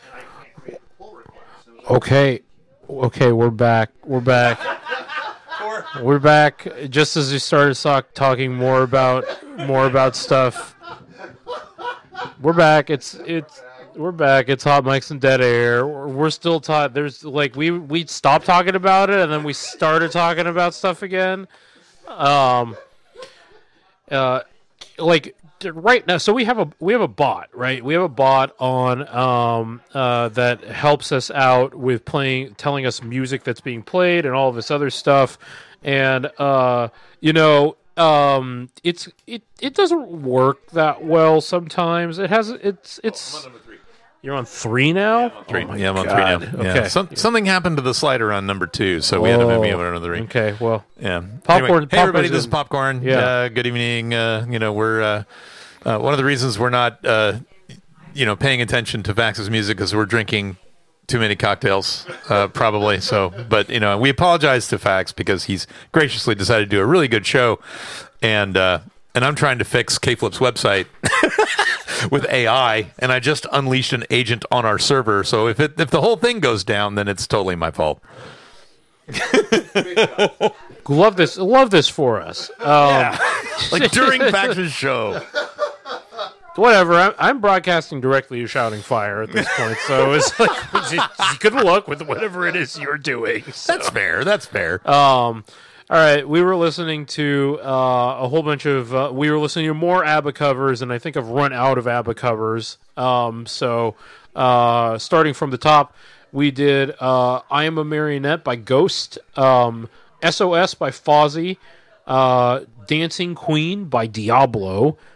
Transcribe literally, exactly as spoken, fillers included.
Okay, okay, we're back. We're back. We're back. Just as we started talk, talking more about more about stuff. We're back. It's it's we're back. It's Hot Mics and Dead Air. We're, we're still taught. There's like we we stopped talking about it and then we started talking about stuff again. Um. Uh, like. Right now, so we have a we have a bot, right? We have a bot on um, uh, that helps us out with playing, telling us music that's being played and all of this other stuff. And uh, you know, um, it's it it doesn't work that well sometimes. It has it's it's. You're on three now? Three. Oh yeah, I'm on God. three now. Yeah. Okay. Some, something happened to the slider on number two, so we had to move me over to another three. Okay, well. Yeah. Popcorn. Anyway, hey, everybody, Popcorn's this is in- Popcorn. Yeah. Uh, good evening. Uh, you know, we're uh, uh, one of the reasons we're not, uh, you know, paying attention to Vax's music because we're drinking too many cocktails, uh, probably. So, but you know, we apologize to Fax because he's graciously decided to do a really good show, and uh, and I'm trying to fix K-Flip's website. With A I, and I just unleashed an agent on our server. So if it if the whole thing goes down, then it's totally my fault. Love this. Love this for us. Um, yeah. Like during Fax's show. Whatever. I'm, I'm broadcasting directly to Shouting Fire at this point, so it's like you good luck with whatever it is you're doing. So. That's fair. That's fair. Um. All right, we were listening to uh, a whole bunch of. Uh, we were listening to more ABBA covers, and I think I've run out of ABBA covers. Um, so, uh, starting from the top, we did uh, "I Am a Marionette" by Ghost, um, "S O S" by Fozzy, uh, "Dancing Queen" by Diablo,